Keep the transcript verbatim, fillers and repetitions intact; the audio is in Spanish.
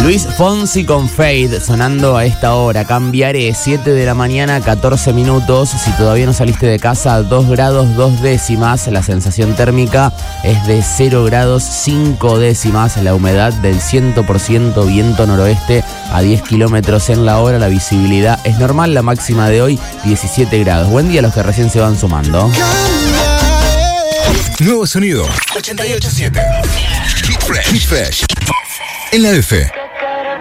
Luis Fonsi con Fade sonando a esta hora. Cambiaré, siete de la mañana, catorce minutos. Si todavía no saliste de casa, dos grados dos décimas. La sensación térmica es de cero grados cinco décimas. La humedad del cien por ciento, viento noroeste a diez kilómetros en la hora. La visibilidad es normal. La máxima de hoy, diecisiete grados. Buen día a los que recién se van sumando. Nuevo sonido ochenta y ocho punto siete. Hit Fresh. Hit Fresh. En la F.